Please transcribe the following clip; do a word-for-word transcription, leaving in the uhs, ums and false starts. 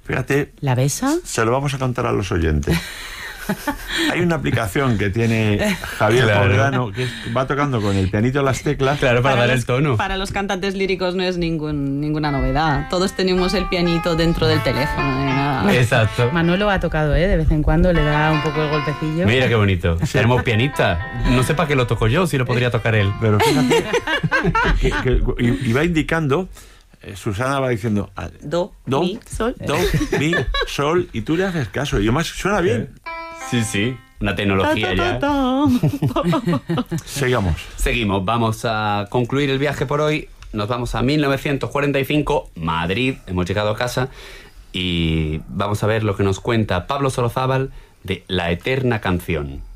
Fíjate. ¿La besa? Se lo vamos a contar a los oyentes. Hay una aplicación que tiene Javier Claro. Povedano que va tocando con el pianito las teclas. Claro, para, Para dar los, el tono. Para los cantantes líricos no es ningún, ninguna novedad. Todos tenemos el pianito dentro del teléfono. De nada. Exacto. Manolo ha tocado, ¿eh? De vez en cuando le da un poco el golpecillo. Mira qué bonito. Tenemos pianista. No sé para qué lo toco yo, si lo podría tocar él. Pero fíjate que, que- y, y va indicando, eh, Susana va diciendo ah, Do, do, mi, sol. do, mi, sol, y tú le haces caso. Y además suena bien. Sí, sí. Una tecnología ya. Sigamos. Seguimos, vamos a concluir el viaje por hoy. Nos vamos a mil novecientos cuarenta y cinco, Madrid. Hemos llegado a casa y vamos a ver lo que nos cuenta Pablo Solozábal de La Eterna Canción.